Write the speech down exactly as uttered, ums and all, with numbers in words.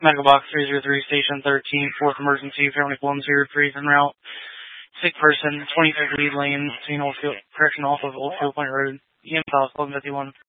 Medical Box three zero three, Station thirteen, fourth emergency, family one zero three, en route. Sick person, twenty-third lead lane, between Oldfield, correction off of Oldfield Point Road. E M files, eleven fifty-one.